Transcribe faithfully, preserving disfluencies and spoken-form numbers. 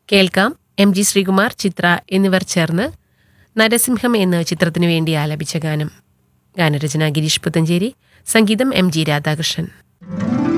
കേൾക്കാം M G Sreekumar, ചിത്ര എന്നിവർ ചേർന്ന് നരസിംഹം എന്ന ചിത്രത്തിനു വേണ്ടി ആലപിച്ച ഗാനം. ഗാനരചന ഗിരീഷ് പുത്തഞ്ചേരി, സംഗീതം എം ജി രാധാകൃഷ്ണൻ.